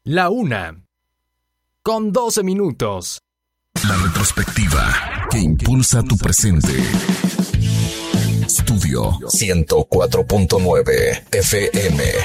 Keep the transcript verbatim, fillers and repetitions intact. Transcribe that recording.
La una, con doce minutos. La retrospectiva que impulsa tu presente. Estudio ciento cuatro punto nueve F M.